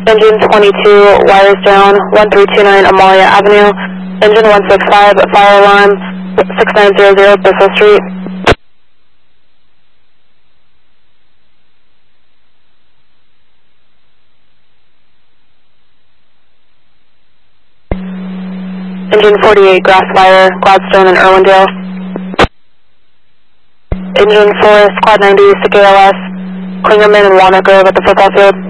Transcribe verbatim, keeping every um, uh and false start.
Engine twenty-two, wires down, one three two nine Amalia Avenue. Engine one six five, fire alarm, six nine zero zero Bristol Street. Engine forty-eight, grass fire, Gladstone and Irwindale. Engine four, Squad ninety, Sick A L S, Klingerman and Walnut Grove at the football field.